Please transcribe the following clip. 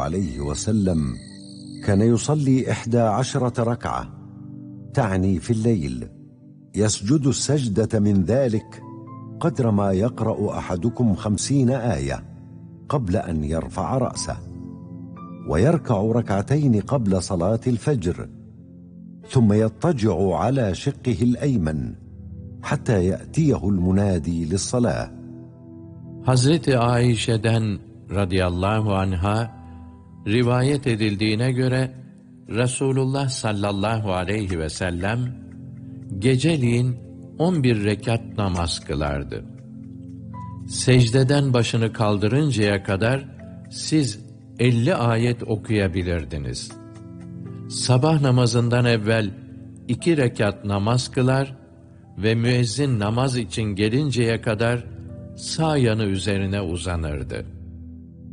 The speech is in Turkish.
عليه وسلم كان يصلي 11 ركعة، تعني في الليل، يسجد السجدة من ذلك قدر ما يقرأ أحدكم 50 آية قبل أن يرفع رأسه، ويركع ركعتين قبل صلاة الفجر، ثم يضطجع على شقه الأيمن حتى يأتيه المنادي للصلاة. Hazreti Ayşe'den radıyallahu anha rivayet edildiğine göre Resulullah sallallahu aleyhi ve sellem geceliğin 11 rekat namaz kılardı. Secdeden başını kaldırıncaya kadar siz 50 ayet okuyabilirdiniz. Sabah namazından evvel 2 rekat namaz kılar ve müezzin namaz için gelinceye kadar sağ yanı üzerine uzanırdı.